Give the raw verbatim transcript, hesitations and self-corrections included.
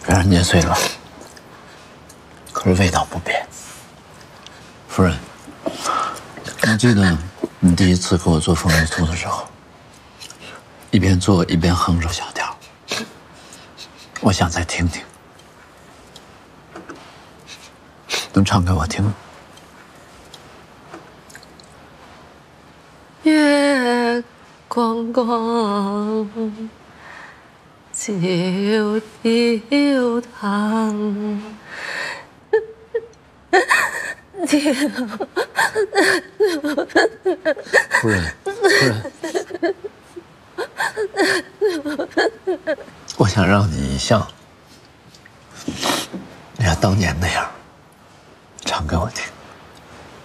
虽然年岁了，可是味道不变。夫人，你记得你第一次给我做凤梨酥的时候，一边做一边哼着小调。我想再听听，能唱给我听吗？ 月光光，照跳堂。 夫人，夫人，我想让你像，像当年那样，